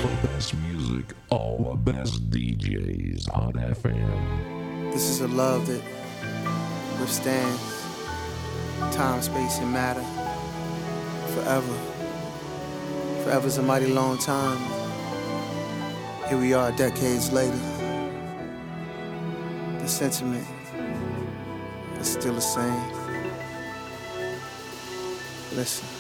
best music, all the best DJs on FM. This is a love that withstands time, space, and matter forever. Forever's a mighty long time. Here we are decades later. The sentiment is still the same. Listen.